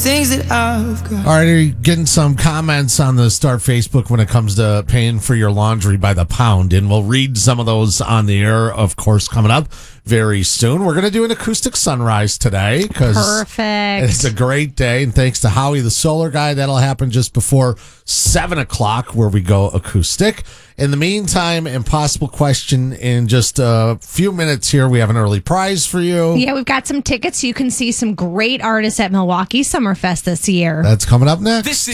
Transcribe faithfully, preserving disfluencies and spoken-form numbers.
things that I've got. All right, are you getting some comments on the Start Facebook when it comes to paying for your laundry by the pound? And we'll read some of those on the air, of course, coming up very soon. We're going to do an acoustic sunrise today because Perfect. it's a great day. And thanks to Howie, the solar guy, that'll happen just before seven o'clock where we go acoustic. In the meantime, impossible question in just a few minutes here. We have an early prize for you. Yeah, we've got some tickets. You can see some great artists at Milwaukee Summerfest this year. That's coming up next. This is